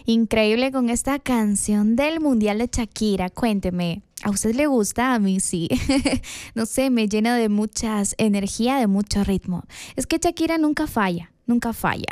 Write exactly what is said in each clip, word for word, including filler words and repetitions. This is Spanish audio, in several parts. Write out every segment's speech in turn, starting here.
Increíble con esta canción del Mundial de Shakira. Cuénteme, ¿a usted le gusta? A mí sí. No sé, me llena de mucha energía, de mucho ritmo. Es que Shakira nunca falla. Nunca falla.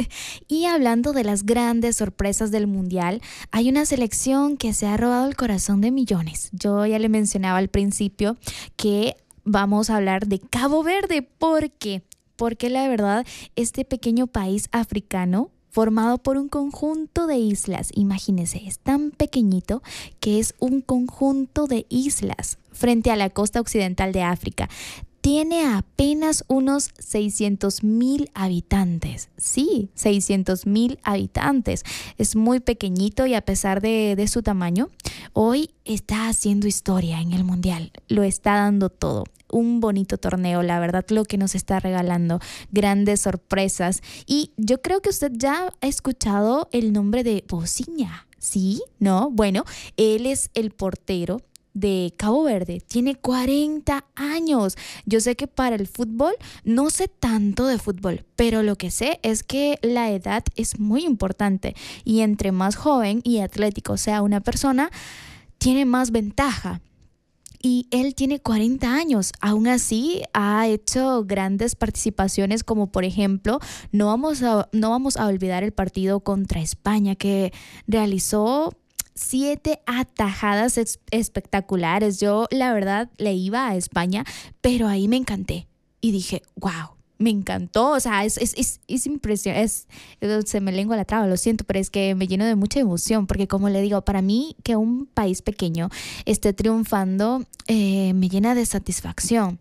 Y hablando de las grandes sorpresas del Mundial, hay una selección que se ha robado el corazón de millones. Yo ya le mencionaba al principio que vamos a hablar de Cabo Verde. ¿Por qué? Porque la verdad, este pequeño país africano formado por un conjunto de islas, imagínense, es tan pequeñito que es un conjunto de islas frente a la costa occidental de África. Tiene apenas unos seiscientos mil habitantes. Sí, seiscientos mil habitantes. Es muy pequeñito y a pesar de, de su tamaño, hoy está haciendo historia en el Mundial. Lo está dando todo. Un bonito torneo, la verdad, lo que nos está regalando. Grandes sorpresas. Y yo creo que usted ya ha escuchado el nombre de Bozinia. ¿Sí? ¿No? Bueno, él es el portero de Cabo Verde, tiene cuarenta años. Yo sé que para el fútbol no sé tanto de fútbol, pero lo que sé es que la edad es muy importante y entre más joven y atlético sea una persona, tiene más ventaja. Y él tiene cuarenta años, aún así ha hecho grandes participaciones como por ejemplo, no vamos a, no vamos a olvidar el partido contra España que realizó siete atajadas ex- espectaculares. Yo, la verdad, le iba a España, pero ahí me encanté. Y dije, wow, me encantó. O sea, es, es, es, es impresionante. Es, se me lengua la traba, lo siento, pero es que me lleno de mucha emoción. Porque como le digo, para mí que un país pequeño esté triunfando, eh, me llena de satisfacción.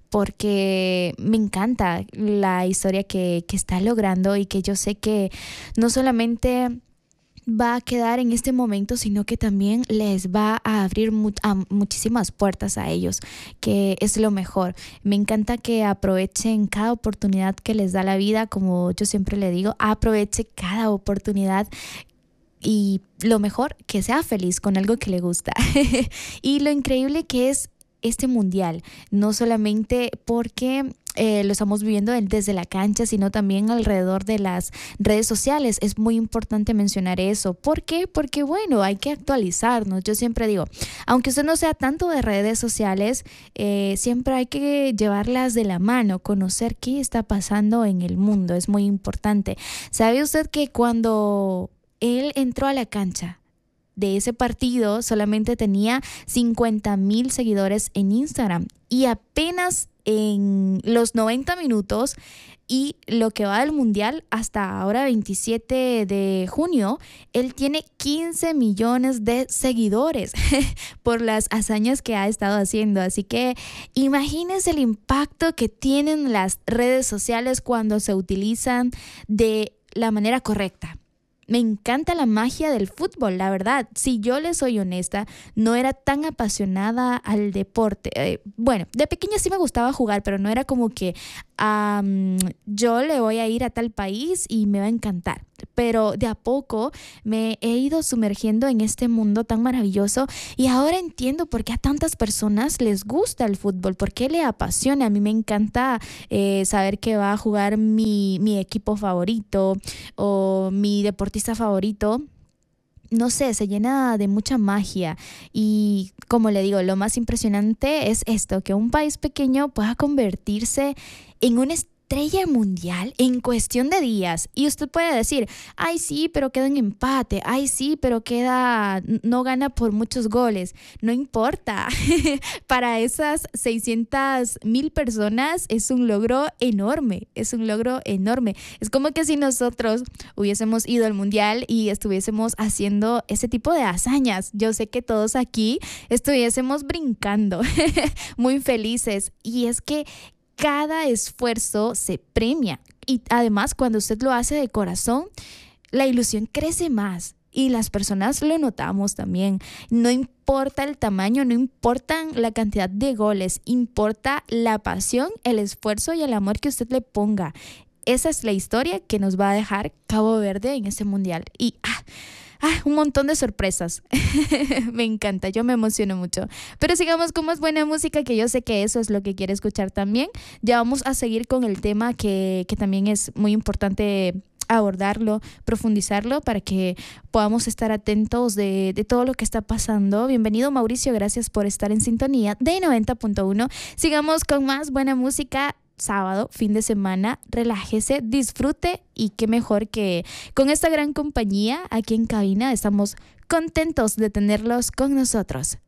Porque me encanta la historia que, que está logrando y que yo sé que no solamente va a quedar en este momento, sino que también les va a abrir mu- a muchísimas puertas a ellos, que es lo mejor. Me encanta que aprovechen cada oportunidad que les da la vida, como yo siempre le digo, aproveche cada oportunidad y lo mejor, que sea feliz con algo que le gusta. Y lo increíble que es este mundial, no solamente porque eh, lo estamos viviendo desde la cancha, sino también alrededor de las redes sociales. Es muy importante mencionar eso. ¿Por qué? Porque bueno, hay que actualizarnos. Yo siempre digo, aunque usted no sea tanto de redes sociales, eh, siempre hay que llevarlas de la mano, conocer qué está pasando en el mundo. Es muy importante. ¿Sabe usted que cuando él entró a la cancha de ese partido solamente tenía cincuenta mil seguidores en Instagram y apenas en los noventa minutos y lo que va del mundial hasta ahora veintisiete de junio, él tiene quince millones de seguidores por las hazañas que ha estado haciendo? Así que imagínense el impacto que tienen las redes sociales cuando se utilizan de la manera correcta. Me encanta la magia del fútbol, la verdad. Si yo le soy honesta, no era tan apasionada al deporte. Eh, bueno, de pequeña sí me gustaba jugar, pero no era como que um, yo le voy a ir a tal país y me va a encantar. Pero de a poco me he ido sumergiendo en este mundo tan maravilloso y ahora entiendo por qué a tantas personas les gusta el fútbol, por qué le apasiona. A mí me encanta eh, saber que va a jugar mi, mi equipo favorito o mi deportista favorito. No sé, se llena de mucha magia y como le digo, lo más impresionante es esto, que un país pequeño pueda convertirse en un estrella mundial en cuestión de días. Y usted puede decir, ay sí, pero queda en empate, ay sí, pero queda, no gana por muchos goles. No importa, para esas seiscientas mil personas es un logro enorme, es un logro enorme. Es como que si nosotros hubiésemos ido al mundial y estuviésemos haciendo ese tipo de hazañas, yo sé que todos aquí estuviésemos brincando, muy felices. Y es que cada esfuerzo se premia y además cuando usted lo hace de corazón, la ilusión crece más y las personas lo notamos también. No importa el tamaño, no importan la cantidad de goles, importa la pasión, el esfuerzo y el amor que usted le ponga. Esa es la historia que nos va a dejar Cabo Verde en este mundial. Y ah, ah, un montón de sorpresas. Me encanta, yo me emociono mucho. Pero sigamos con más buena música, que yo sé que eso es lo que quiere escuchar también. Ya vamos a seguir con el tema que, que también es muy importante abordarlo, profundizarlo para que podamos estar atentos de, de todo lo que está pasando. Bienvenido, Mauricio, gracias por estar en sintonía de noventa punto uno. Sigamos con más buena música. Sábado, fin de semana, relájese, disfrute y qué mejor que con esta gran compañía aquí en cabina. Estamos contentos de tenerlos con nosotros.